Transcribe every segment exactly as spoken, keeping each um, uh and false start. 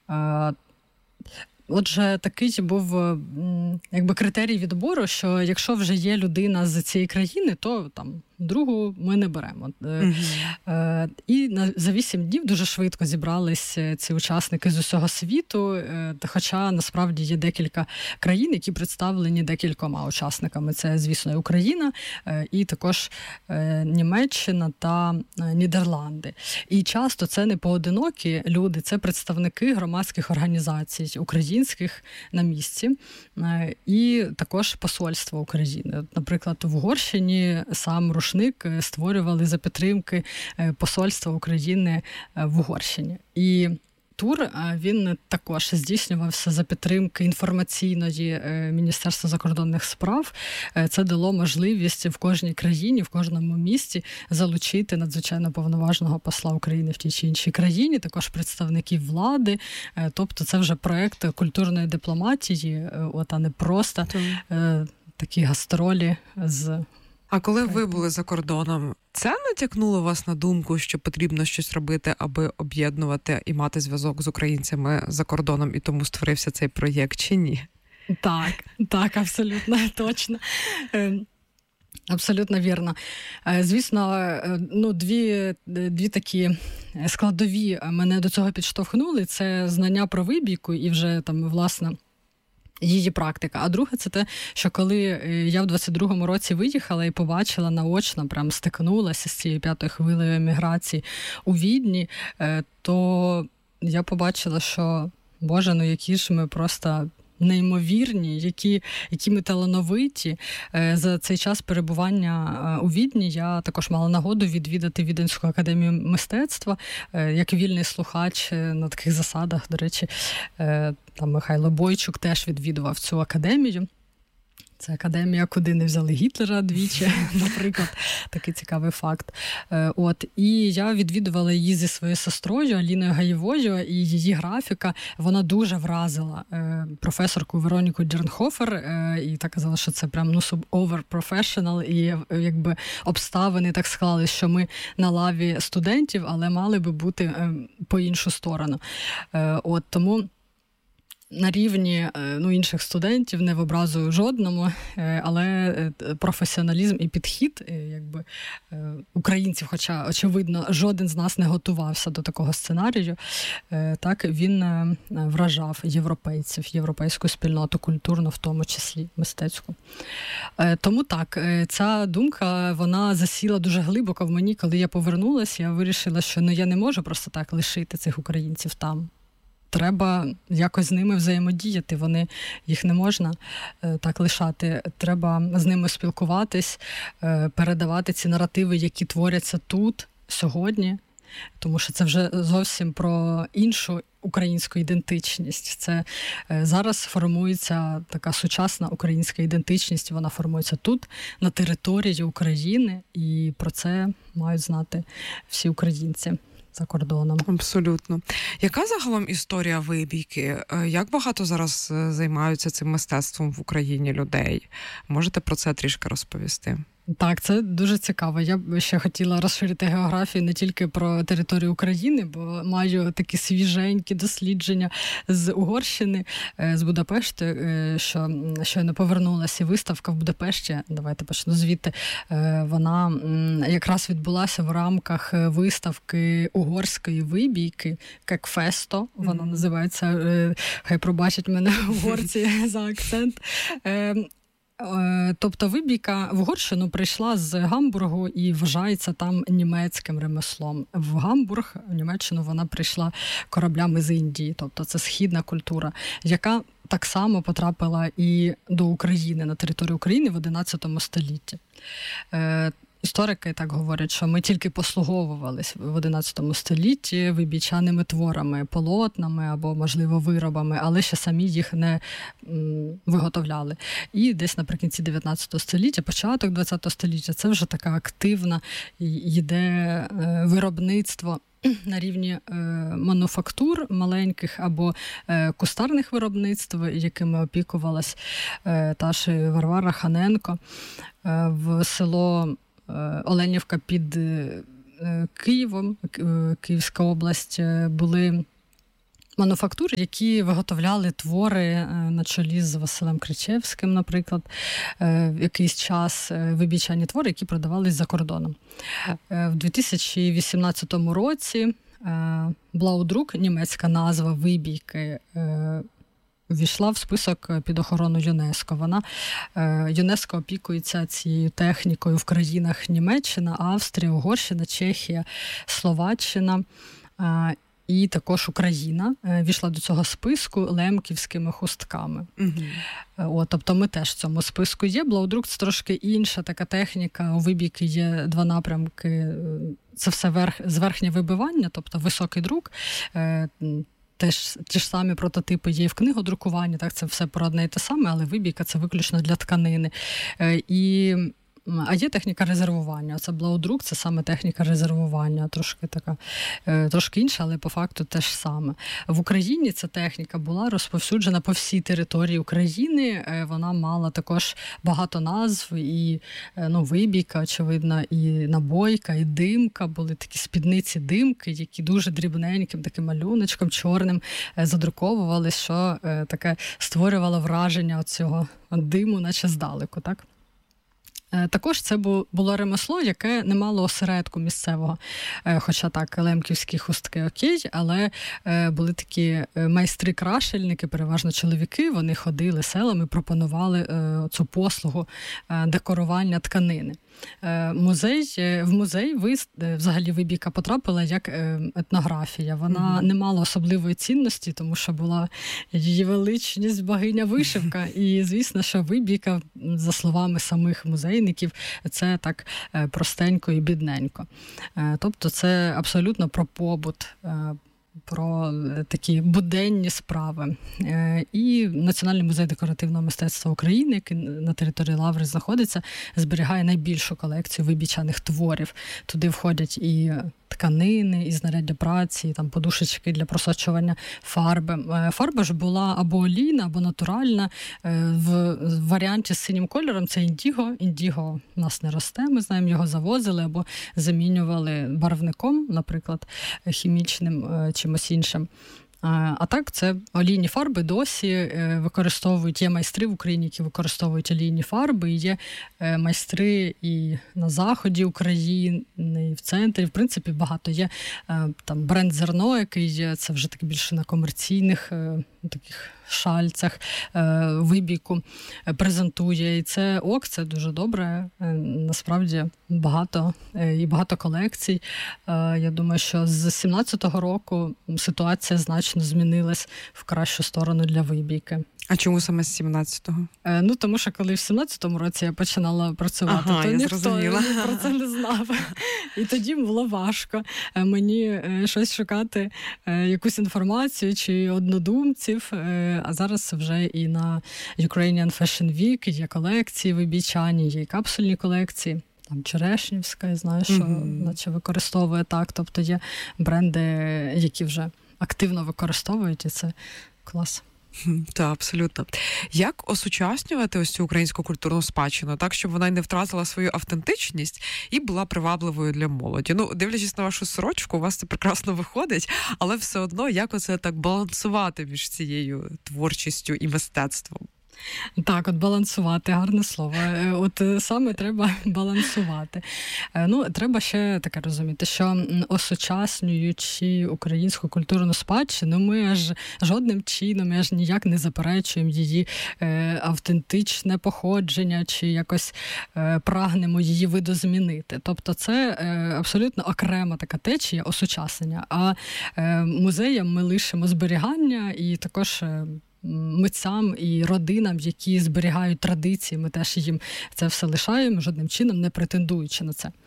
Отже, такий був якби критерій відбору, що якщо вже є людина з цієї країни, то там другу ми не беремо. Mm-hmm. І за вісім днів дуже швидко зібралися ці учасники з усього світу, хоча насправді є декілька країн, які представлені декількома учасниками. Це, звісно, і Україна, і також Німеччина та Нідерланди. І часто це не поодинокі люди, це представники громадських організацій українських на місці, і також посольство України. Наприклад, в Угорщині сам Рушник створювали за підтримки посольства України в Угорщині. І тур, він також здійснювався за підтримки інформаційної Міністерства закордонних справ. Це дало можливість в кожній країні, в кожному місті залучити надзвичайно повноважного посла України в тій чи іншій країні, також представників влади. Тобто це вже проект культурної дипломатії, от, а не просто mm. такі гастролі з... А коли ви були за кордоном, це натякнуло вас на думку, що потрібно щось робити, аби об'єднувати і мати зв'язок з українцями за кордоном, і тому створився цей проєкт, чи ні? Так, так, абсолютно, точно. Абсолютно вірно. Звісно, ну, дві, дві такі складові мене до цього підштовхнули. Це знання про вибійку і вже там, власне, її практика. А друге, це те, що коли я в двадцять другому році виїхала і побачила наочно, прям стикнулася з цією п'ятою хвилею еміграції у Відні, то я побачила, що, Боже, ну які ж ми просто неймовірні, які, які ми талановиті. За цей час перебування у Відні я також мала нагоду відвідати Віденську академію мистецтва як вільний слухач на таких засадах. До речі, там Михайло Бойчук теж відвідував цю академію. Це академія, куди не взяли Гітлера двічі, наприклад. Такий цікавий факт. От. І я відвідувала її зі своєю сестрою Аліною Гаєвою, і її графіка, вона дуже вразила професорку Вероніку Дернхофер, і так казала, що це прям, ну, over-professional, і якби обставини так склали, що ми на лаві студентів, але мали би бути по іншу сторону. От, тому на рівні, ну, інших студентів, не в образу жодному, але професіоналізм і підхід якби українців, хоча, очевидно, жоден з нас не готувався до такого сценарію, так, він вражав європейців, європейську спільноту, культурну, в тому числі мистецьку. Тому так, ця думка, вона засіла дуже глибоко в мені, коли я повернулася, я вирішила, що, ну, я не можу просто так лишити цих українців там. Треба якось з ними взаємодіяти, вони, їх не можна е, так лишати. Треба з ними спілкуватись, е, передавати ці наративи, які творяться тут, сьогодні, тому що це вже зовсім про іншу українську ідентичність. Це е, зараз формується така сучасна українська ідентичність, вона формується тут, на території України, і про це мають знати всі українці за кордоном. Абсолютно. Яка загалом історія вибійки? Як багато зараз займаються цим мистецтвом в Україні людей? Можете про це трішки розповісти? Так, це дуже цікаво. Я б ще хотіла розширити географію не тільки про територію України, бо маю такі свіженькі дослідження з Угорщини, з Будапешту, що щойно повернулася виставка в Будапешті, давайте почну звідти, вона якраз відбулася в рамках виставки угорської вибійки, Кекфесто, вона mm-hmm. називається, хай пробачать мене угорці за акцент. Тобто вибійка в Угорщину прийшла з Гамбургу і вважається там німецьким ремеслом. В Гамбург, в Німеччину, вона прийшла кораблями з Індії. Тобто це східна культура, яка так само потрапила і до України, на територію України в одинадцятому столітті. Історики так говорять, що ми тільки послуговувались в одинадцятому столітті вибійчаними творами, полотнами або, можливо, виробами, але ще самі їх не м, виготовляли. І десь наприкінці дев'ятнадцятого століття, початок двадцятого століття, це вже така активна йде е, виробництво на рівні е, мануфактур маленьких або е, кустарних виробництв, якими опікувалась е, та ж Варвара Ханенко. Е, в село Оленівка під Києвом, Київська область, були мануфактур, які виготовляли твори на чолі з Василем Кричевським, наприклад, в якийсь час вибічані твори, які продавались за кордоном. В дві тисячі вісімнадцятому році Блаудрук, німецька назва вибійки, ввійшла в список під охорону ЮНЕСКО. Вона, ЮНЕСКО опікується цією технікою в країнах Німеччина, Австрія, Угорщина, Чехія, Словаччина і також Україна ввійшла до цього списку лемківськими хустками. Угу. От, тобто ми теж в цьому списку є. Блаудрук – це трошки інша така техніка. У вибійки є два напрямки. Це все верх, зверхнє вибивання, тобто високий друк. Теж ті ж самі прототипи є і в книгодрукуванні, так, це все про одне і те саме, але вибійка – це виключно для тканини. І А є техніка резервування. Це блаудрук, це саме техніка резервування, трошки така, трошки інша, але по факту те ж саме. В Україні ця техніка була розповсюджена по всій території України. Вона мала також багато назв, і ну, вибійка, очевидно, і набойка, і димка. Були такі спідниці-димки, які дуже дрібненьким таким малюночком чорним задруковували, що таке створювало враження оцього диму, наче здалеку, так? Також це було ремесло, яке не мало осередку місцевого, хоча так, лемківські хустки окей, але були такі майстри-крашельники, переважно чоловіки, вони ходили селами, пропонували цю послугу декорування тканини. Музей, в музей взагалі вибійка потрапила як етнографія. Вона mm-hmm. не мала особливої цінності, тому що була її величність богиня вишивка. І, звісно, що вибійка, за словами самих музейників, це так простенько і бідненько. Тобто це абсолютно про побут, про такі буденні справи. І Національний музей декоративного мистецтва України, який на території Лаври знаходиться, зберігає найбільшу колекцію вибічаних творів. Туди входять і тканини, і знаряддя праці, і там подушечки для просочування фарби. Фарба ж була або олійна, або натуральна. В варіанті з синім кольором це індіго. Індіго у нас не росте, ми знаємо, його завозили або замінювали барвником, наприклад, хімічним, чимось іншим. А так, це олійні фарби досі використовують, є майстри в Україні, які використовують олійні фарби, і є майстри і на заході України, і в центрі, в принципі, багато є. Там бренд «Зерно», який є, це вже таки більше на комерційних таких шальцях вибійку презентує. І це ок, це дуже добре. Насправді багато і багато колекцій. Я думаю, що з сімнадцятого року ситуація значно змінилась в кращу сторону для вибійки. А чому саме з сімнадцятого? Ну, тому що коли в сімнадцятому році я починала працювати, ага, то ніхто зрозуміла. Про це не знав. І тоді було важко мені щось шукати, якусь інформацію чи однодумців. А зараз вже і на Ukrainian Fashion Week є колекції вибійчані, є і капсульні колекції. Там Черешнівська, я знаю, що mm-hmm. наче використовує так. Тобто є бренди, які вже активно використовують, і це клас. Так, абсолютно. Як осучаснювати ось цю українську культурну спадщину, так, щоб вона не втратила свою автентичність і була привабливою для молоді? Ну, дивлячись на вашу сорочку, у вас це прекрасно виходить, але все одно, як оце так балансувати між цією творчістю і мистецтвом? Так, от балансувати, гарне слово. От саме треба балансувати. Ну, треба ще таке розуміти, що осучаснюючи українську культурну спадщину, ми аж жодним чином, аж ніяк не заперечуємо її автентичне походження чи якось прагнемо її видозмінити. Тобто це абсолютно окрема така течія осучаснення. А музеям ми лишимо зберігання і також митцям і родинам, які зберігають традиції, ми теж їм це все лишаємо, жодним чином не претендуючи на це.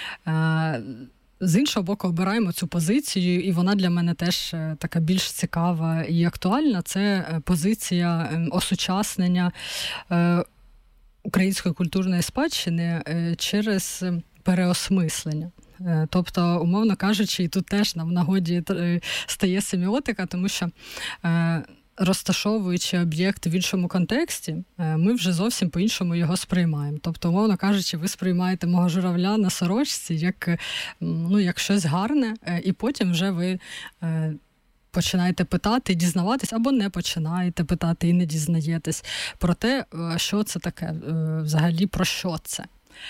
З іншого боку, обираємо цю позицію, і вона для мене теж така більш цікава і актуальна. Це позиція осучаснення української культурної спадщини через переосмислення. Тобто, умовно кажучи, і тут теж нам в нагоді стає семіотика, тому що розташовуючи об'єкт в іншому контексті, ми вже зовсім по-іншому його сприймаємо. Тобто, умовно кажучи, ви сприймаєте мого журавля на сорочці як, ну, як щось гарне, і потім вже ви починаєте питати, дізнаватись, або не починаєте питати і не дізнаєтесь про те, що це таке, взагалі про що це.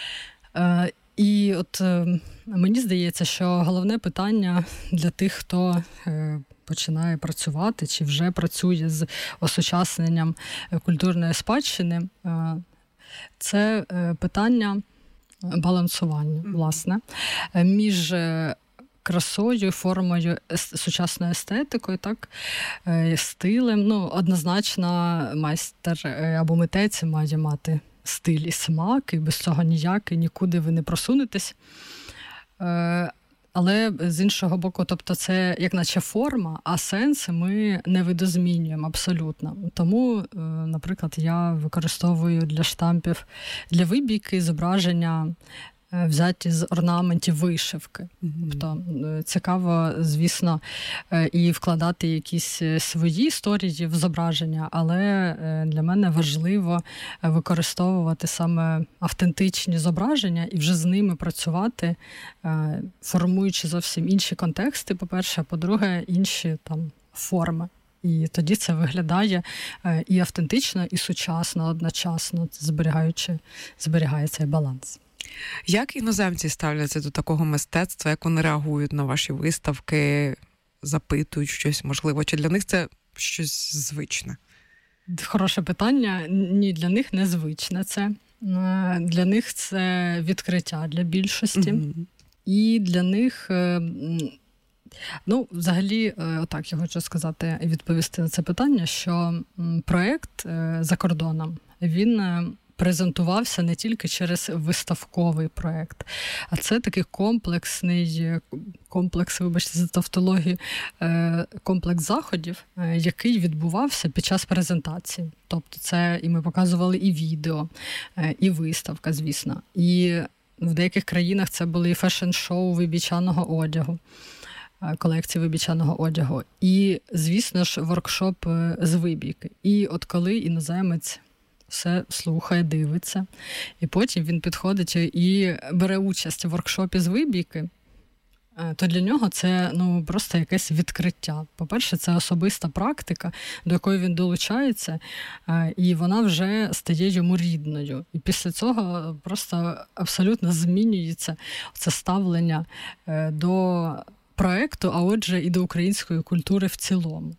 І от мені здається, що головне питання для тих, хто починає працювати чи вже працює з осучасненням культурної спадщини, це питання балансування, власне, між красою, формою, сучасною естетикою, так, стилем. Ну, однозначно, майстер або митець має мати стиль і смак, і без цього ніяк, і нікуди ви не просунетесь. Але з іншого боку, тобто це як наче форма, а сенс ми не видозмінюємо абсолютно. Тому, наприклад, я використовую для штампів, для вибійки зображення взяті з орнаментів вишивки. Mm-hmm. Тобто цікаво, звісно, і вкладати якісь свої історії в зображення, але для мене важливо використовувати саме автентичні зображення і вже з ними працювати, формуючи зовсім інші контексти, по-перше, а по-друге, інші там форми. І тоді це виглядає і автентично, і сучасно одночасно, зберігаючи, зберігає цей баланс. Як іноземці ставляться до такого мистецтва, як вони реагують на ваші виставки, запитують щось, можливо, чи для них це щось звичне? Хороше питання. Ні, для них не звичне це. Для них це відкриття для більшості. Mm-hmm. І для них, ну, взагалі, отак я хочу сказати і відповісти на це питання, що проєкт за кордоном, він презентувався не тільки через виставковий проєкт, а це такий комплексний комплекс, вибачте за тавтологію, комплекс заходів, який відбувався під час презентації. Тобто це і ми показували і відео, і виставка, звісно. І в деяких країнах це були і фешн-шоу вибічаного одягу, колекції вибічаного одягу. І, звісно ж, воркшоп з вибійки. І от коли іноземець все слухає, дивиться, і потім він підходить і бере участь у воркшопі з вибійки, то для нього це, ну, просто якесь відкриття. По-перше, це особиста практика, до якої він долучається, і вона вже стає йому рідною. І після цього просто абсолютно змінюється це ставлення до проекту, а отже і до української культури в цілому.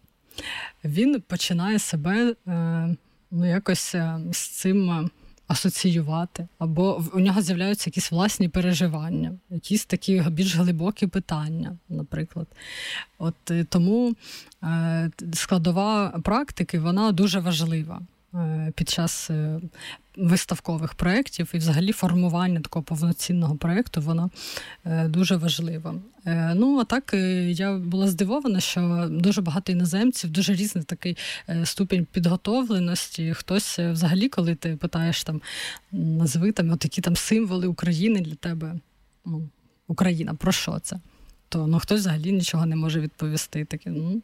Він починає себе ну, якось з цим асоціювати, або у нього з'являються якісь власні переживання, якісь такі більш глибокі питання, наприклад. От тому е, складова практики, вона дуже важлива е, під час е, виставкових проєктів, і взагалі формування такого повноцінного проєкту, воно е, дуже важливо. Е, ну, а так, е, я була здивована, що дуже багато іноземців, дуже різний такий е, ступінь підготовленості. Хтось е, взагалі, коли ти питаєш, там, назви там, отакі там символи України для тебе, ну, Україна, про що це? То, ну, хтось взагалі нічого не може відповісти. Такі, ну.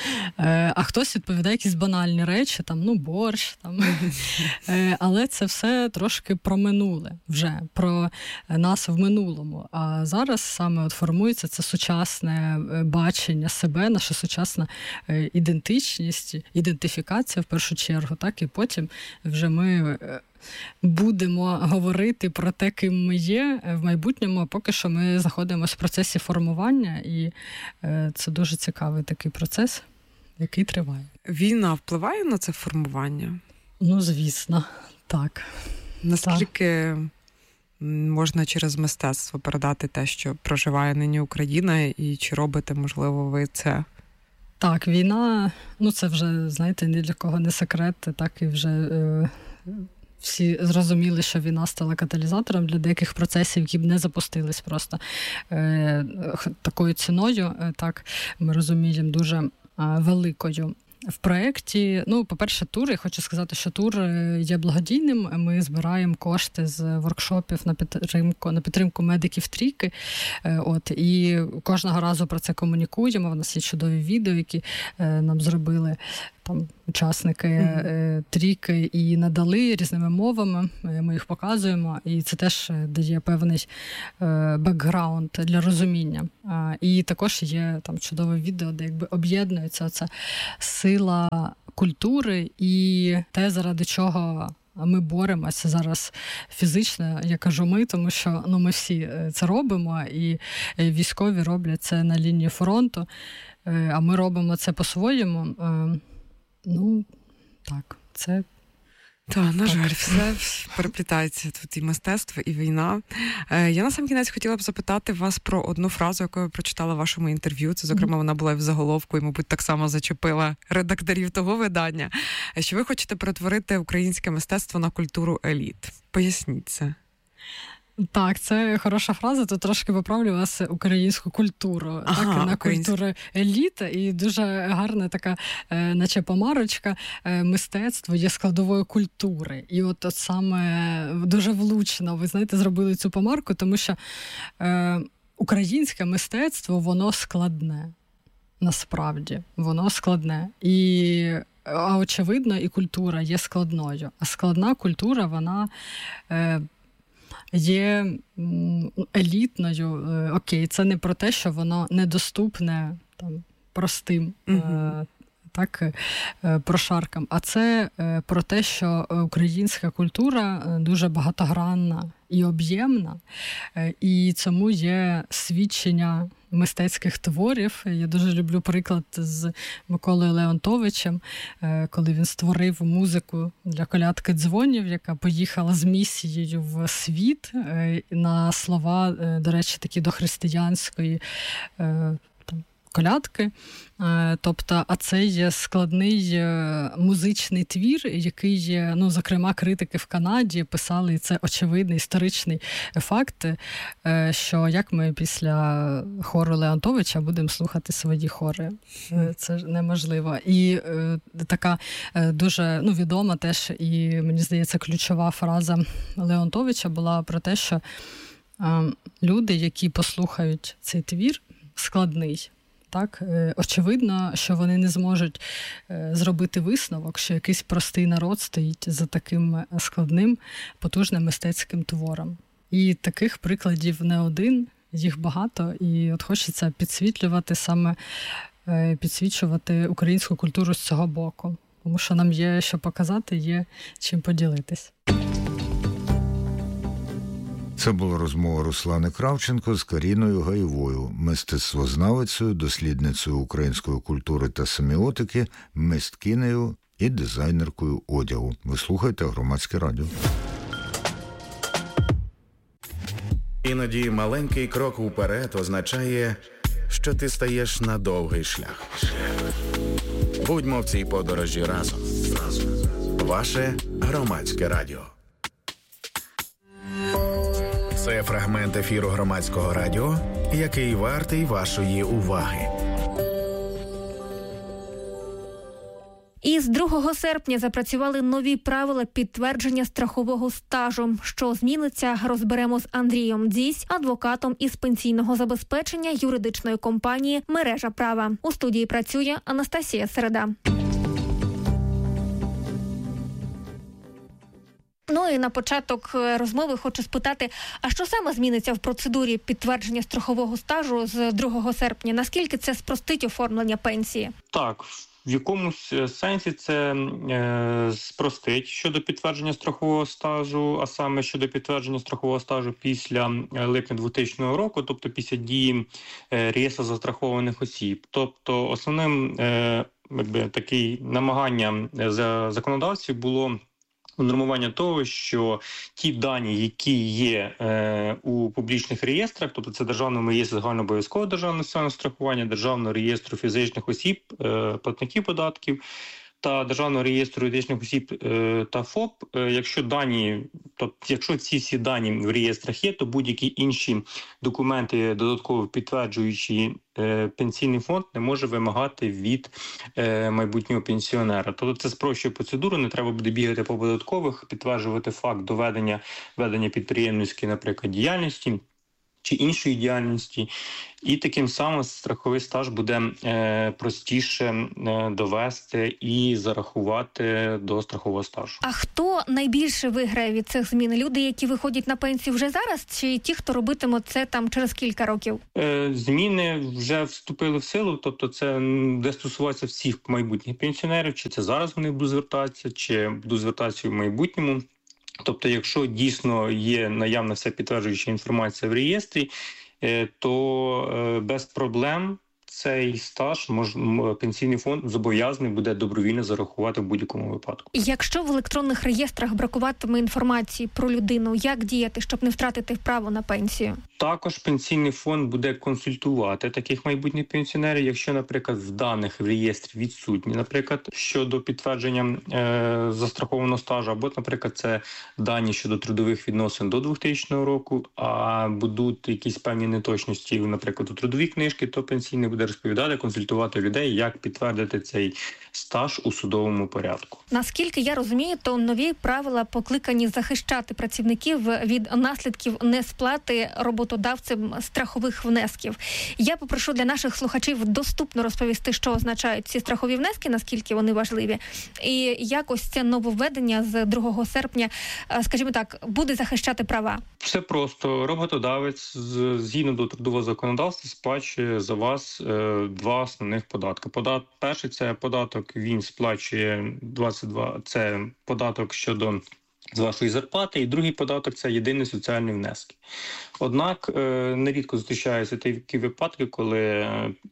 е, а хтось відповідає якісь банальні речі, там, ну, борщ. Там. е, але це все трошки про минуле вже, про нас в минулому. А зараз саме от формується це сучасне бачення себе, наша сучасна ідентичність, ідентифікація в першу чергу, так, і потім вже ми будемо говорити про те, ким ми є в майбутньому, а поки що ми знаходимося в процесі формування, і це дуже цікавий такий процес, який триває. Війна впливає на це формування? Ну, звісно, так. Наскільки так. можна через мистецтво передати те, що проживає нині Україна, і чи робите, можливо, ви це? Так, війна, ну це вже, знаєте, ні для кого не секрет, так і вже... Е- Всі зрозуміли, що війна стала каталізатором для деяких процесів, які б не запустились просто е, такою ціною, е, так, ми розуміємо, дуже е, великою. в проєкті, ну, по-перше, тур. Я хочу сказати, що тур є благодійним. Ми збираємо кошти з воркшопів на підтримку, на підтримку медиків трійки. От, і кожного разу про це комунікуємо. У нас є чудові відео, які нам зробили там учасники mm-hmm. трійки і надали різними мовами. Ми їх показуємо, і це теж дає певний бекграунд для розуміння. І також є там чудове відео, де якби об'єднується ця сила культури і те, заради чого ми боремося зараз фізично, я кажу ми, тому що ну, ми всі це робимо, і військові роблять це на лінії фронту, а ми робимо це по-своєму. Ну, так, це... Так, на жаль, все переплітається тут і мистецтво, і війна. Я на сам кінець хотіла б запитати вас про одну фразу, яку я прочитала в вашому інтерв'ю. Це, зокрема, вона була і в заголовку, і, мабуть, так само зачепила редакторів того видання, що ви хочете перетворити українське мистецтво на культуру еліт. Поясніть це. Так, це хороша фраза, то трошки поправлю вас українську культуру, ага, так, на українську культуру еліт, і дуже гарна така, е, наче помарочка, е, мистецтво є складовою культури. І от, от саме дуже влучно, ви знаєте, зробили цю помарку, тому що е, українське мистецтво, воно складне, насправді, воно складне. І, а очевидно, і культура є складною. А складна культура, вона... Е, є елітною, окей, це не про те, що воно недоступне там, простим mm-hmm. так, прошаркам, а це про те, що українська культура дуже багатогранна і об'ємна, і цьому є свідчення мистецьких творів. Я дуже люблю приклад з Миколою Леонтовичем, коли він створив музику для колядки дзвонів, яка поїхала з місією в світ на слова, до речі, такі дохристиянської колядки. Тобто, а це є складний музичний твір, який, ну, зокрема, критики в Канаді писали, і це очевидний історичний факт, що як ми після хору Леонтовича будемо слухати свої хори. Це ж неможливо. І така дуже, ну, відома теж, і, мені здається, ключова фраза Леонтовича була про те, що люди, які послухають цей твір, складний, так, очевидно, що вони не зможуть зробити висновок, що якийсь простий народ стоїть за таким складним, потужним мистецьким твором. І таких прикладів не один, їх багато, і от хочеться підсвітлювати саме, підсвічувати українську культуру з цього боку, тому що нам є що показати, є чим поділитись. Це була розмова Руслани Кравченко з Каріною Гаєвою, мистецтвознавицею, дослідницею української культури та семіотики, мисткинею і дизайнеркою одягу. Ви слухаєте Громадське радіо. Іноді маленький крок уперед означає, що ти стаєш на довгий шлях. Будьмо в цій подорожі разом. Ваше Громадське радіо. Це фрагмент ефіру Громадського радіо, який вартий вашої уваги. Із другого серпня запрацювали нові правила підтвердження страхового стажу. Що зміниться, розберемо з Андрієм Дзісь, адвокатом із пенсійного забезпечення юридичної компанії «Мережа права». У студії працює Анастасія Середа. Ну і на початок розмови хочу спитати, а що саме зміниться в процедурі підтвердження страхового стажу з другого серпня? Наскільки це спростить оформлення пенсії? Так, в якомусь сенсі це е, спростить щодо підтвердження страхового стажу, а саме щодо підтвердження страхового стажу після липня двохтисячного року, тобто після дії е, реєстру застрахованих осіб. Тобто основним е, якби, таке намагання за законодавців було унормування того, що ті дані, які є е, у публічних реєстрах, тобто це Державному реєстру загальнообов'язкового державного соціального страхування, Державного реєстру фізичних осіб, е, платників податків, та Державного реєстру юридичних осіб та ФОП, якщо дані, тобто, якщо ці всі дані в реєстрах є, то будь-які інші документи, додатково підтверджуючи пенсійний фонд, не може вимагати від майбутнього пенсіонера. Тобто це спрощує процедуру, не треба буде бігати по податкових, підтверджувати факт доведення ведення підприємницької, наприклад, діяльності чи іншої діяльності. І таким самим страховий стаж буде е, простіше е, довести і зарахувати до страхового стажу. А хто найбільше виграє від цих змін? Люди, які виходять на пенсію вже зараз, чи ті, хто робитиме це там через кілька років? Е, зміни вже вступили в силу, тобто це де стосуватися всіх майбутніх пенсіонерів, чи це зараз вони будуть звертатися, чи будуть звертатися в майбутньому. Тобто, якщо дійсно є наявна вся підтверджуюча інформація в реєстрі, то без проблем цей стаж мож, пенсійний фонд зобов'язаний буде добровільно зарахувати в будь-якому випадку. Якщо в електронних реєстрах бракуватиме інформації про людину, як діяти, щоб не втратити право на пенсію? Також пенсійний фонд буде консультувати таких майбутніх пенсіонерів, якщо, наприклад, в даних в реєстрі відсутні, наприклад, щодо підтвердження е, застрахованого стажу, або, наприклад, це дані щодо трудових відносин до двохтисячного року, а будуть якісь певні неточності, наприклад, у трудовій книжці, то пенсійний буде розповідати, консультувати людей, як підтвердити цей стаж у судовому порядку. Наскільки я розумію, то нові правила покликані захищати працівників від наслідків несплати роботодавцем страхових внесків. Я попрошу для наших слухачів доступно розповісти, що означають ці страхові внески, наскільки вони важливі, і як ось це нововведення з другого серпня, скажімо так, буде захищати права. Все просто. Роботодавець згідно до трудового законодавства сплачує за вас е, два основних податки. Подат... Перший – це податок, він сплачує двадцять два, це податок щодо з вашої зарплати, і другий податок – це єдиний соціальний внески. Однак е, нерідко зустрічаються такі випадки, коли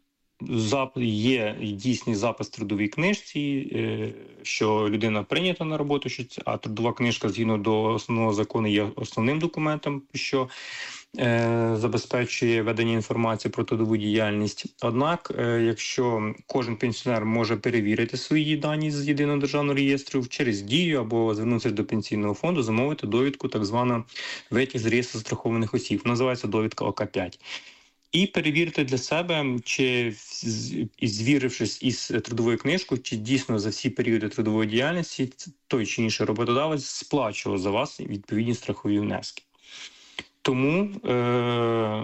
є дійсний запис в трудовій книжці, що людина прийнята на роботу, а трудова книжка згідно до основного закону є основним документом, що е, забезпечує ведення інформації про трудову діяльність. Однак, е, якщо кожен пенсіонер може перевірити свої дані з єдиного державного реєстру через Дію або звернутися до пенсійного фонду, замовити довідку, так звану витяг з реєстру застрахованих осіб, називається довідка О К п'ять. І перевірити для себе, чи, звірившись із трудовою книжкою, чи дійсно за всі періоди трудової діяльності той чи інший роботодавець сплачував за вас відповідні страхові внески. Тому е-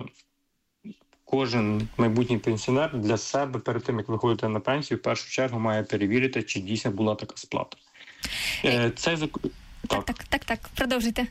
кожен майбутній пенсіонер для себе перед тим, як виходити на пенсію, в першу чергу має перевірити, чи дійсно була така сплата. Е- це... Так, так, так, так, так. Продовжуйте.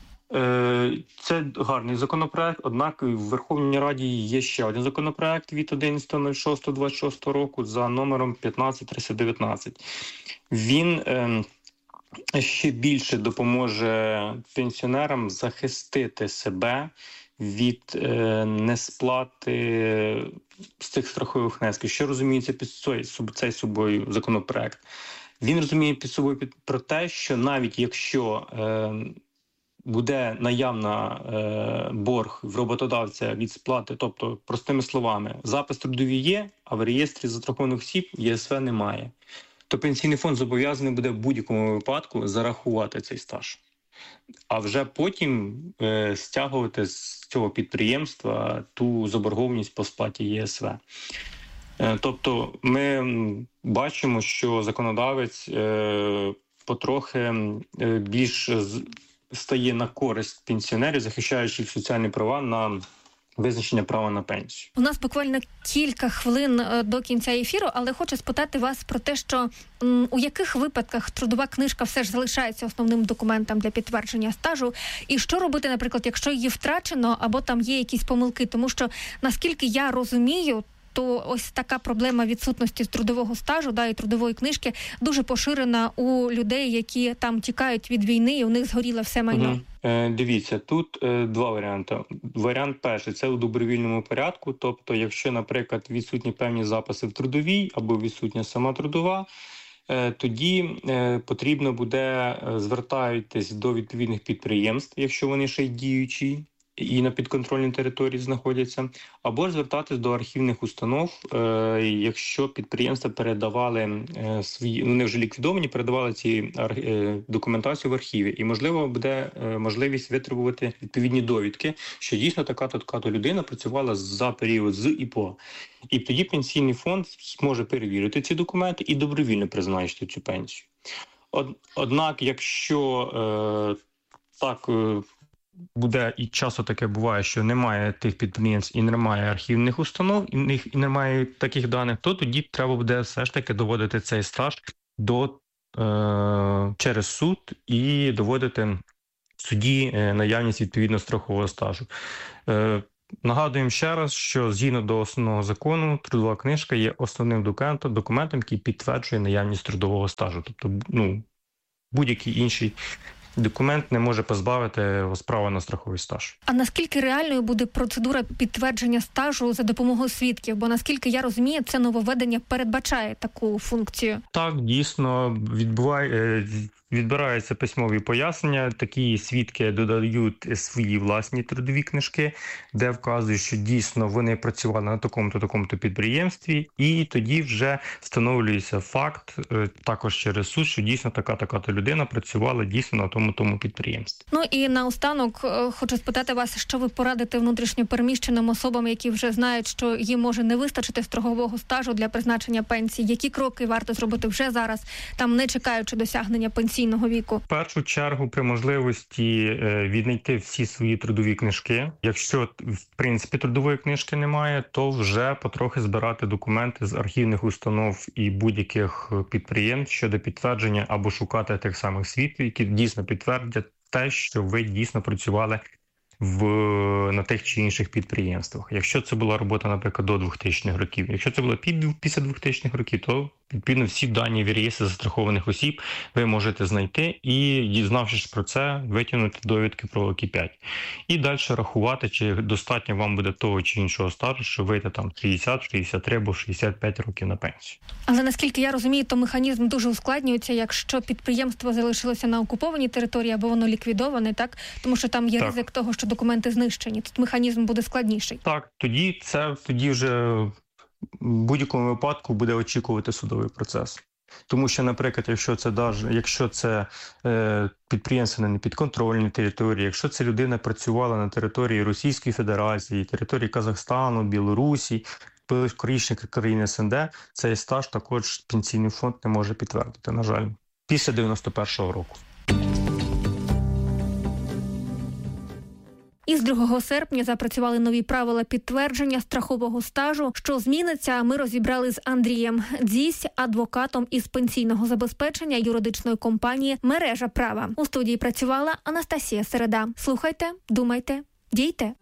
Це гарний законопроект, однак в Верховній Раді є ще один законопроект від одинадцятого шостого двадцять шостого року за номером п'ятнадцять триста дев'ятнадцять. Він е, ще більше допоможе пенсіонерам захистити себе від е, несплати з цих страхових внесків. Що розуміється під цей собою законопроект? Він розуміє під собою під, про те, що навіть якщо е, буде наявна е, борг в роботодавця від сплати, тобто, простими словами, запис трудовий є, а в реєстрі застрахованих осіб Є С В немає, то пенсійний фонд зобов'язаний буде в будь-якому випадку зарахувати цей стаж. А вже потім е, стягувати з цього підприємства ту заборгованість по сплаті Є С В. Е, тобто ми бачимо, що законодавець е, потрохи е, більш стає на користь пенсіонерів, захищаючи їх соціальні права на визначення права на пенсію. У нас буквально кілька хвилин до кінця ефіру, але хочу спитати вас про те, що м, у яких випадках трудова книжка все ж залишається основним документом для підтвердження стажу, і що робити, наприклад, якщо її втрачено або там є якісь помилки, тому що, наскільки я розумію, то ось така проблема відсутності трудового стажу, да, і трудової книжки дуже поширена у людей, які там тікають від війни, і у них згоріло все майно. Угу. Е, дивіться, тут е, два варіанти. Варіант перший – це у добровільному порядку, тобто якщо, наприклад, відсутні певні записи в трудовій або відсутня сама трудова, е, тоді е, потрібно буде звертатись до відповідних підприємств, якщо вони ще й діючі, і на підконтрольній території знаходяться, або ж звертатись до архівних установ, якщо підприємства передавали свої, ну не вже ліквідовані, передавали ці документацію в архіві. І, можливо, буде можливість витребувати відповідні довідки, що дійсно така-то, така-то людина працювала за період з і по. І тоді пенсійний фонд зможе перевірити ці документи і добровільно призначити цю пенсію. Однак, якщо е, так е, буде, і часто таке буває, що немає тих підприємств і немає архівних установ, і, них, і немає таких даних, то тоді треба буде все ж таки доводити цей стаж до, е, через суд і доводити в суді е, наявність відповідно страхового стажу. Е, Нагадуємо ще раз, що згідно до основного закону трудова книжка є основним документом, документом, який підтверджує наявність трудового стажу. Тобто, ну, будь-який інший документ не може позбавити вас права на страховий стаж. А наскільки реальною буде процедура підтвердження стажу за допомогою свідків? Бо, наскільки я розумію, це нововведення передбачає таку функцію. Так, дійсно, відбуває... відбираються письмові пояснення, такі свідки додають свої власні трудові книжки, де вказують, що дійсно вони працювали на такому-то, такому-то підприємстві, і тоді вже встановлюється факт, також через суд, що дійсно така-така-то людина працювала дійсно на тому-тому підприємстві. Ну і наостанок хочу спитати вас, що ви порадите внутрішньо переміщеним особам, які вже знають, що їм може не вистачити страхового стажу для призначення пенсії. Які кроки варто зробити вже зараз, там не чекаючи досягнення пенсії? Віку. В першу чергу при можливості віднайти всі свої трудові книжки. Якщо, в принципі, трудової книжки немає, то вже потрохи збирати документи з архівних установ і будь-яких підприємств щодо підтвердження або шукати тих самих свідків, які дійсно підтвердять те, що ви дійсно працювали в, на тих чи інших підприємствах. Якщо це була робота, наприклад, до двохтисячних років. Якщо це було після двохтисячних років, то відповідно всі дані в реєстрі застрахованих осіб ви можете знайти і, дізнавшись про це, витягнути довідки про О К І п'ять. І далі рахувати, чи достатньо вам буде того чи іншого стажу, що вийти там шістдесят, шістдесят три або шістдесят п'ять років на пенсію. Але наскільки я розумію, то механізм дуже ускладнюється, якщо підприємство залишилося на окупованій території або воно ліквідоване, так? Тому що там є так. ризик того, що документи знищені. Тут механізм буде складніший. Так, тоді це тоді вже в будь-якому випадку буде очікувати судовий процес. Тому що, наприклад, якщо це якщо це е, підприємство на непідконтрольній території, якщо ця людина працювала на території Російської Федерації, території Казахстану, Білорусі, колишніх країн С Н Д, цей стаж також пенсійний фонд не може підтвердити, на жаль, після дев'яносто першого року. Із другого серпня запрацювали нові правила підтвердження страхового стажу. Що зміниться, ми розібрали з Андрієм Дзісь, адвокатом із пенсійного забезпечення юридичної компанії «Мережа права». У студії працювала Анастасія Середа. Слухайте, думайте, дійте.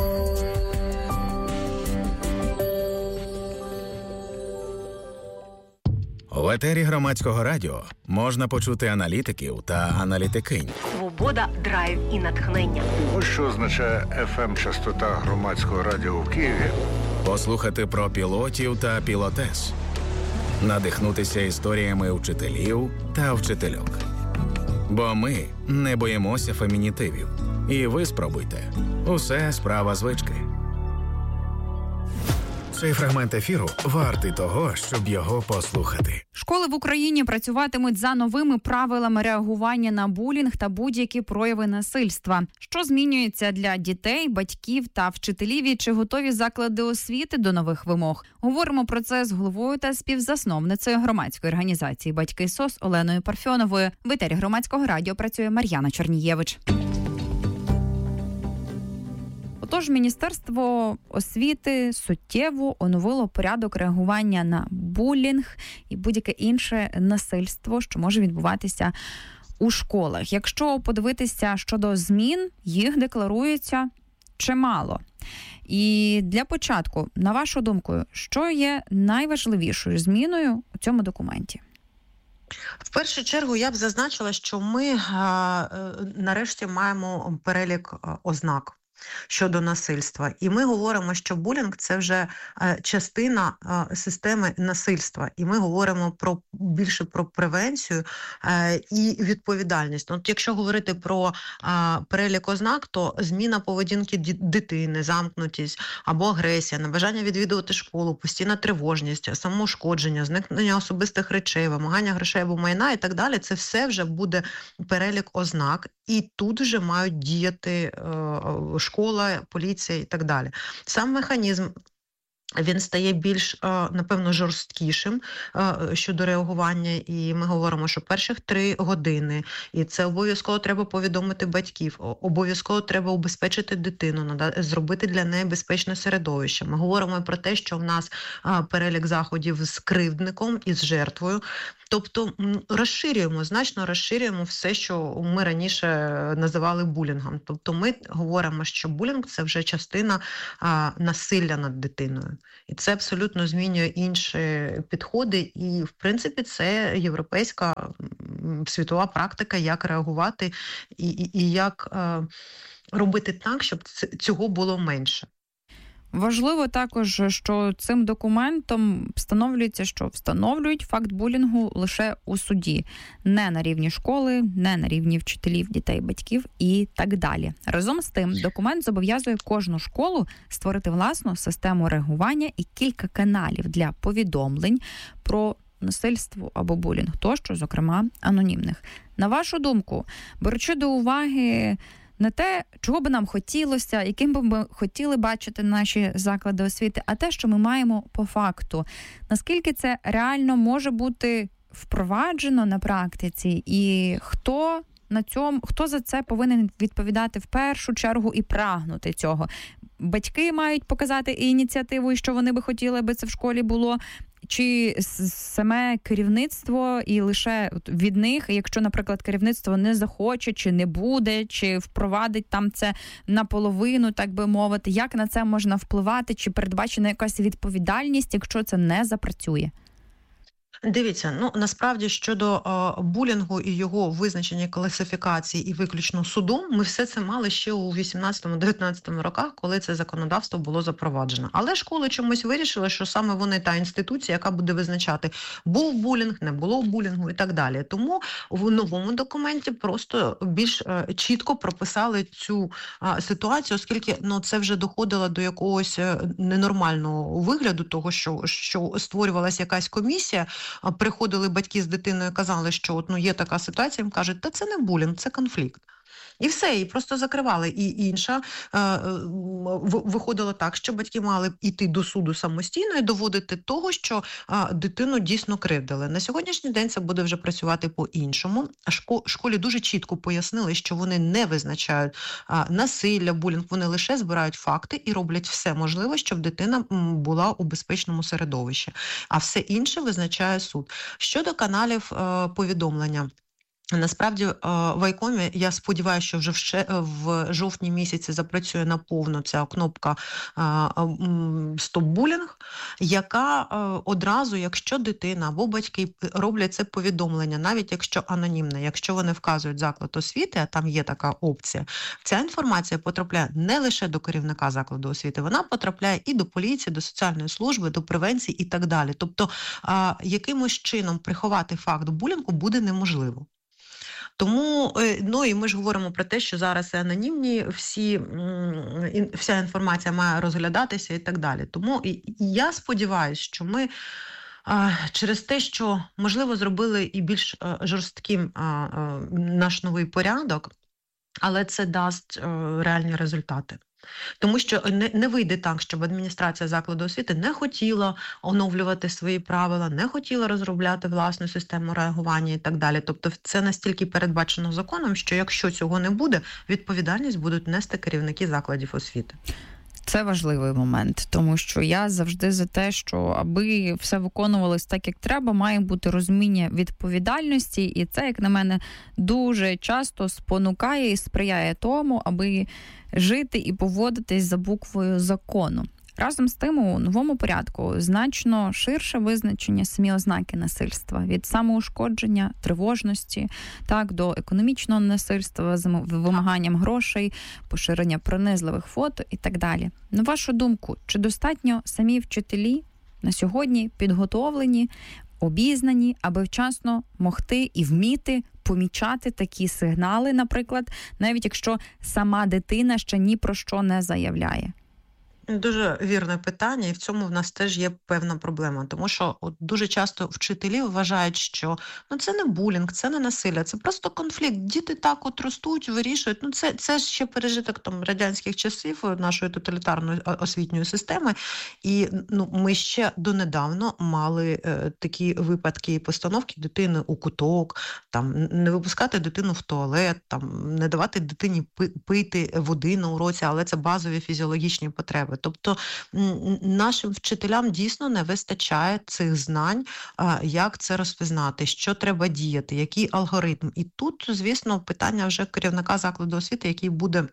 В етері Громадського радіо можна почути аналітиків та аналітикинь. Свобода, драйв і натхнення. Ось що означає еф ем-частота Громадського радіо в Києві. Послухати про пілотів та пілотес. Надихнутися історіями вчителів та вчительок. Бо ми не боїмося фемінітивів. І ви спробуйте. Усе справа звички. Цей фрагмент ефіру вартий того, щоб його послухати. Школи в Україні працюватимуть за новими правилами реагування на булінг та будь-які прояви насильства. Що змінюється для дітей, батьків та вчителів і чи готові заклади освіти до нових вимог? Говоримо про це з головою та співзасновницею громадської організації «Батьки СОС» Оленою Парфьоновою. В етері Громадського радіо працює Мар'яна Чорнієвич. Тож Міністерство освіти суттєво оновило порядок реагування на булінг і будь-яке інше насильство, що може відбуватися у школах. Якщо подивитися щодо змін, їх декларується чимало. І для початку, на вашу думку, що є найважливішою зміною у цьому документі? В першу чергу я б зазначила, що ми а, нарешті маємо перелік ознак. щодо насильства. І ми говоримо, що булінг – це вже частина системи насильства. І ми говоримо про більше про превенцію і відповідальність. От якщо говорити про перелік ознак, то зміна поведінки дитини, замкнутість або агресія, небажання відвідувати школу, постійна тривожність, самоушкодження, зникнення особистих речей, вимагання грошей або майна і так далі, це все вже буде перелік ознак. І тут вже мають діяти школа, поліція і так далі. Сам механізм, він стає більш, напевно, жорсткішим щодо реагування, і ми говоримо, що перших три години, і це обов'язково треба повідомити батьків, обов'язково треба убезпечити дитину, зробити для неї безпечне середовище. Ми говоримо про те, що в нас перелік заходів з кривдником і з жертвою. Тобто розширюємо, значно розширюємо все, що ми раніше називали булінгом. Тобто ми говоримо, що булінг – це вже частина а, насилля над дитиною. І це абсолютно змінює інші підходи. І, в принципі, це європейська світова практика, як реагувати і, і, і як а, робити так, щоб цього було менше. Важливо також, що цим документом встановлюється, що встановлюють факт булінгу лише у суді. Не на рівні школи, не на рівні вчителів, дітей, батьків і так далі. Разом з тим, документ зобов'язує кожну школу створити власну систему реагування і кілька каналів для повідомлень про насильство або булінг, тощо, зокрема, анонімних. На вашу думку, беручи до уваги не те, чого би нам хотілося, яким би ми хотіли бачити наші заклади освіти, а те, що ми маємо по факту. Наскільки це реально може бути впроваджено на практиці, і хто на цьому, хто за це повинен відповідати в першу чергу і прагнути цього? Батьки мають показати ініціативу, і що вони би хотіли, аби це в школі було, чи саме керівництво і лише від них, якщо, наприклад, керівництво не захоче, чи не буде, чи впровадить там це наполовину, так би мовити, як на це можна впливати, чи передбачена якась відповідальність, якщо це не запрацює? Дивіться, ну насправді щодо е, булінгу і його визначення класифікації і виключно судом, ми все це мали ще у вісімнадцятому-дев'ятнадцятому роках, коли це законодавство було запроваджено. Але школи чомусь вирішили, що саме вони та інституція, яка буде визначати, був булінг, не було булінгу і так далі. Тому в новому документі просто більш е, чітко прописали цю е, ситуацію, оскільки ну це вже доходило до якогось ненормального вигляду, того, що, що створювалася якась комісія. Приходили батьки з дитиною і казали, що от, ну, є така ситуація, їм кажуть, та це не булінг, це конфлікт. І все, і просто закривали. І інша е, виходило так, що батьки мали йти до суду самостійно і доводити того, що е, дитину дійсно кривдили. На сьогоднішній день це буде вже працювати по-іншому. Шко, школі дуже чітко пояснили, що вони не визначають е, насилля, булінг, вони лише збирають факти і роблять все можливе, щоб дитина була у безпечному середовищі. А все інше визначає суд. Щодо каналів е, повідомлення. Насправді, в Айкомі, я сподіваюся, що вже в жовтні місяці запрацює наповну ця кнопка «Стоп-булінг», яка одразу, якщо дитина або батьки роблять це повідомлення, навіть якщо анонімне, якщо вони вказують заклад освіти, а там є така опція, ця інформація потрапляє не лише до керівника закладу освіти, вона потрапляє і до поліції, до соціальної служби, до превенції і так далі. Тобто, якимось чином приховати факт булінгу буде неможливо. Тому, ну і ми ж говоримо про те, що зараз і анонімні всі, вся інформація має розглядатися і так далі. Тому я сподіваюся, що ми через те, що, можливо, зробили і більш жорстким наш новий порядок, але це дасть реальні результати. Тому що не, не вийде так, щоб адміністрація закладу освіти не хотіла оновлювати свої правила, не хотіла розробляти власну систему реагування і так далі. Тобто це настільки передбачено законом, що якщо цього не буде, відповідальність будуть нести керівники закладів освіти. Це важливий момент, тому що я завжди за те, що аби все виконувалось так, як треба, має бути розуміння відповідальності, і це, як на мене, дуже часто спонукає і сприяє тому, аби жити і поводитись за буквою закону. Разом з тим, у новому порядку значно ширше визначення самі ознаки насильства. Від самоушкодження, тривожності, так, до економічного насильства з вимаганням грошей, поширення принизливих фото і так далі. На вашу думку, чи достатньо самі вчителі на сьогодні підготовлені, обізнані, аби вчасно могти і вміти помічати такі сигнали, наприклад, навіть якщо сама дитина ще ні про що не заявляє? Дуже вірне питання, і в цьому в нас теж є певна проблема, тому що от дуже часто вчителі вважають, що ну це не булінг, це не насилля, це просто конфлікт. Діти так от ростуть, вирішують. Ну це, це ще пережиток там радянських часів нашої тоталітарної освітньої системи. І ну ми ще донедавно мали е, такі випадки постановки дитини у куток, там не випускати дитину в туалет, там не давати дитині пити води на уроці, але це базові фізіологічні потреби. Тобто нашим вчителям дійсно не вистачає цих знань, як це розпізнати, що треба діяти, який алгоритм. І тут, звісно, питання вже керівника закладу освіти, який буде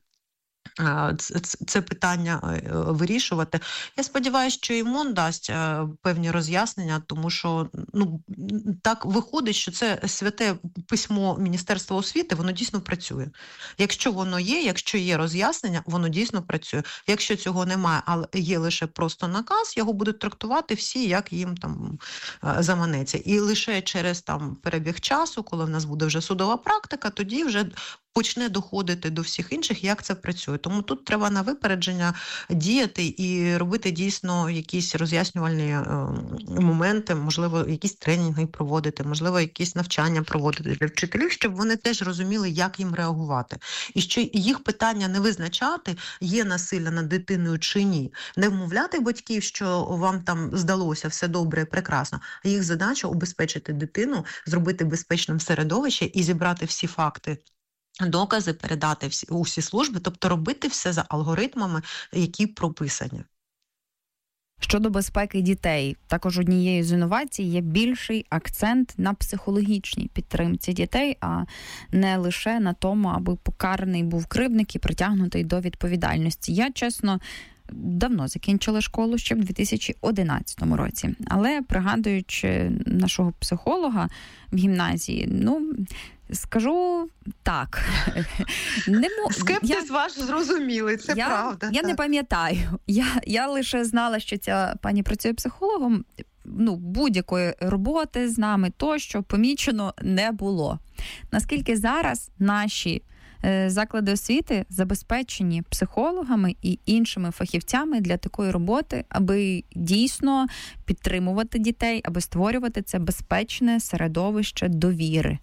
це питання вирішувати. Я сподіваюся, що і МОН дасть певні роз'яснення, тому що ну так виходить, що це святе письмо Міністерства освіти, воно дійсно працює. Якщо воно є, якщо є роз'яснення, воно дійсно працює. Якщо цього немає, але є лише просто наказ, його будуть трактувати всі, як їм там заманеться. І лише через там перебіг часу, коли в нас буде вже судова практика, тоді вже почне доходити до всіх інших, як це працює. Тому тут треба на випередження діяти і робити дійсно якісь роз'яснювальні е, моменти, можливо, якісь тренінги проводити, можливо, якісь навчання проводити для вчителів, щоб вони теж розуміли, як їм реагувати. І що їх питання не визначати, є насилля над дитиною чи ні. Не вмовляти батьків, що вам там здалося все добре і прекрасно, а їх задача убезпечити дитину, зробити безпечним середовище і зібрати всі факти, докази, передати всі, у всі служби, тобто робити все за алгоритмами, які прописані. Щодо безпеки дітей, також однією з інновацій є більший акцент на психологічній підтримці дітей, а не лише на тому, аби покараний був кривдник і притягнутий до відповідальності. Я, чесно, давно закінчила школу, ще в дві тисячі одинадцятому році. Але, пригадуючи нашого психолога в гімназії, ну, скажу так. Не мо... Скептиз я... ваш зрозумілий, це я... правда. Я так. не пам'ятаю. Я, я лише знала, що ця пані працює психологом. Ну, будь-якої роботи з нами тощо помічено не було. Наскільки зараз наші заклади освіти забезпечені психологами і іншими фахівцями для такої роботи, аби дійсно підтримувати дітей, аби створювати це безпечне середовище довіри?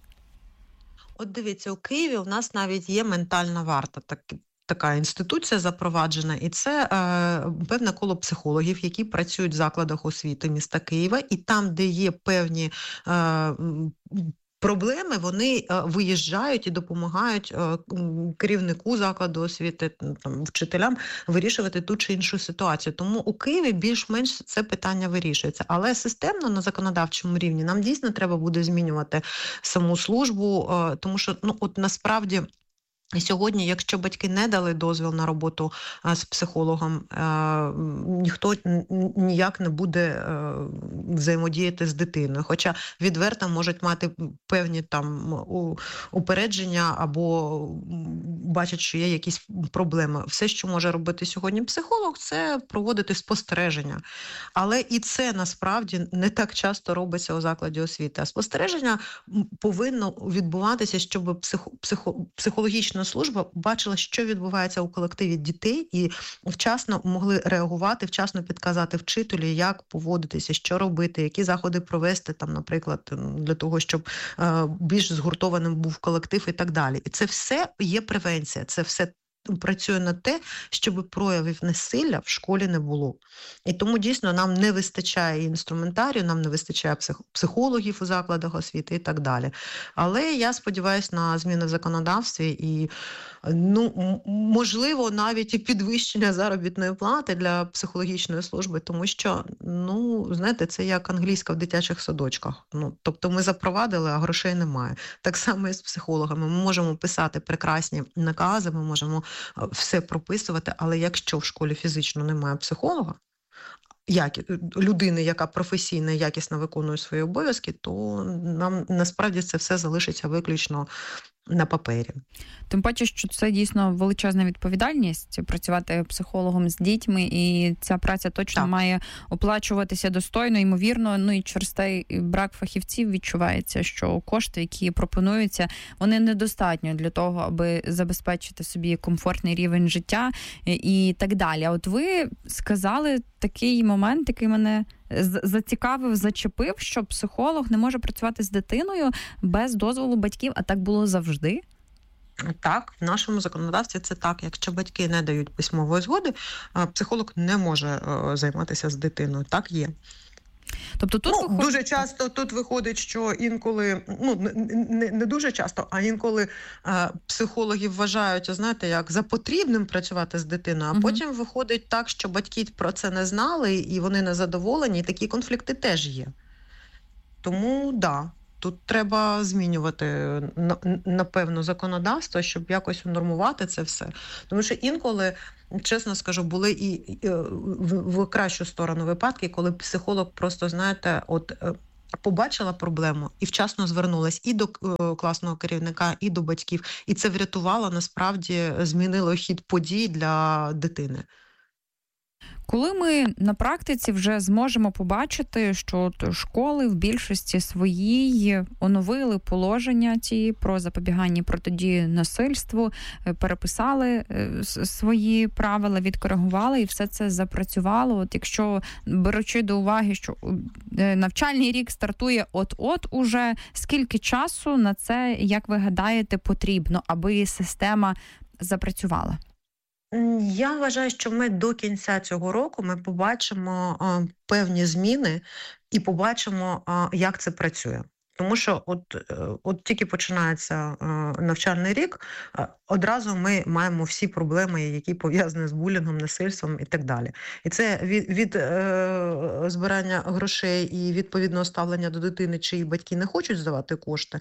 От дивіться, у Києві у нас навіть є ментальна варта, так, така інституція запроваджена, і це е, певне коло психологів, які працюють в закладах освіти міста Києва, і там, де є певні е, проблеми, вони е, виїжджають і допомагають е, керівнику закладу освіти, там, вчителям вирішувати ту чи іншу ситуацію. Тому у Києві більш-менш це питання вирішується. Але системно на законодавчому рівні нам дійсно треба буде змінювати саму службу, е, тому що ну от насправді і сьогодні, якщо батьки не дали дозвіл на роботу а, з психологом, а, ніхто ніяк не буде а, взаємодіяти з дитиною. Хоча відверто можуть мати певні там у, упередження або бачать, що є якісь проблеми. Все, що може робити сьогодні психолог, це проводити спостереження. Але і це насправді не так часто робиться у закладі освіти. А спостереження повинно відбуватися, щоб психо, психо, психологічно служба бачила, що відбувається у колективі дітей і вчасно могли реагувати, вчасно підказати вчителю, як поводитися, що робити, які заходи провести, там, наприклад, для того, щоб е, більш згуртованим був колектив і так далі. І це все є превенція, це все працює на те, щоб проявів насилля в школі не було. І тому дійсно нам не вистачає інструментарію, нам не вистачає псих... психологів у закладах освіти і так далі. Але я сподіваюся на зміни в законодавстві і, ну, можливо, навіть і підвищення заробітної плати для психологічної служби, тому що, ну, знаєте, це як англійська в дитячих садочках. Ну, тобто ми запровадили, а грошей немає. Так само і з психологами. Ми можемо писати прекрасні накази, ми можемо все прописувати, але якщо в школі фізично немає психолога, як людини, яка професійно і якісно виконує свої обов'язки, то нам насправді це все залишиться виключно на папері. Тим паче, що це дійсно величезна відповідальність працювати психологом з дітьми, і ця праця точно так. має оплачуватися достойно, ймовірно, ну і через той брак фахівців відчувається, що кошти, які пропонуються, вони недостатньо для того, аби забезпечити собі комфортний рівень життя і так далі. А от ви сказали такий момент, який мене зацікавив, зачепив, що психолог не може працювати з дитиною без дозволу батьків, а так було завжди? Так, в нашому законодавстві це так. Якщо батьки не дають письмової згоди, психолог не може займатися з дитиною. Так є. Тобто тут ну, виходить... Дуже часто тут виходить, що інколи, ну не, не дуже часто, а інколи е, психологи вважають, знаєте, як за потрібним працювати з дитиною, а угу. потім виходить так, що батьки про це не знали і вони не задоволені, і такі конфлікти теж є. Тому, да, тут треба змінювати, напевно, законодавство, щоб якось унормувати це все. Тому що інколи, чесно скажу, були і в, в кращу сторону випадки, коли психолог просто, знаєте, от побачила проблему і вчасно звернулась і до класного керівника, і до батьків. І це врятувало, насправді, змінило хід подій для дитини. Коли ми на практиці вже зможемо побачити, що школи в більшості своїй оновили положення ті про запобігання протидії насильству, переписали свої правила, відкоригували і все це запрацювало. От якщо, беручи до уваги, що навчальний рік стартує от-от уже, скільки часу на це, як ви гадаєте, потрібно, аби система запрацювала? Я вважаю, що ми до кінця цього року ми побачимо а, певні зміни і побачимо, а, як це працює. Тому що от, от тільки починається а, навчальний рік, а, одразу ми маємо всі проблеми, які пов'язані з булінгом, насильством і так далі. І це від, від е, збирання грошей і відповідного ставлення до дитини, чиї батьки не хочуть здавати кошти,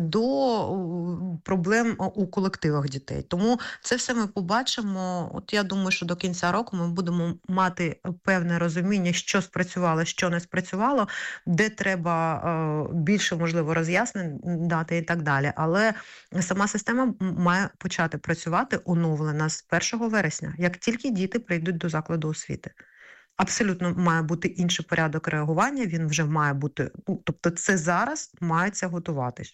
до проблем у колективах дітей. Тому це все ми побачимо. От я думаю, що до кінця року ми будемо мати певне розуміння, що спрацювало, що не спрацювало, де треба е, більше, можливо, роз'яснень дати і так далі. Але сама система має почати працювати оновлена з першого вересня, як тільки діти прийдуть до закладу освіти. Абсолютно має бути інший порядок реагування, він вже має бути, тобто це зараз мається готуватись.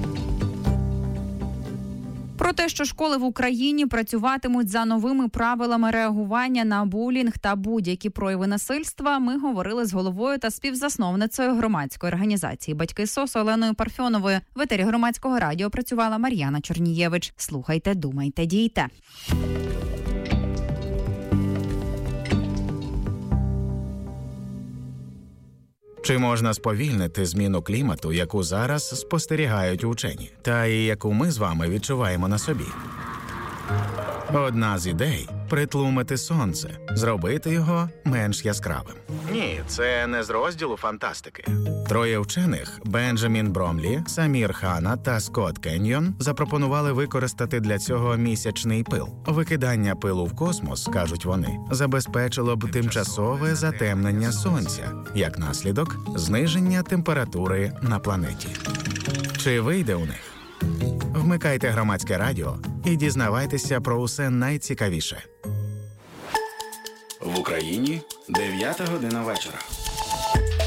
Про те, що школи в Україні працюватимуть за новими правилами реагування на булінг та будь-які прояви насильства, ми говорили з головою та співзасновницею громадської організації «Батьки СОС» Оленою Парфьоновою. В етері Громадського радіо працювала Мар'яна Чорнієвич. Слухайте, думайте, дійте. Чи можна сповільнити зміну клімату, яку зараз спостерігають учені, та і яку ми з вами відчуваємо на собі? Одна з ідей – притлумити сонце, зробити його менш яскравим. Ні, це не з розділу фантастики. Троє вчених – Бенджамін Бромлі, Самір Хана та Скотт Кеньйон – запропонували використати для цього місячний пил. Викидання пилу в космос, кажуть вони, забезпечило б тимчасове затемнення сонця, як наслідок – зниження температури на планеті. Чи вийде у них? Вмикайте Громадське радіо і дізнавайтеся про усе найцікавіше. В Україні дев'ята година вечора.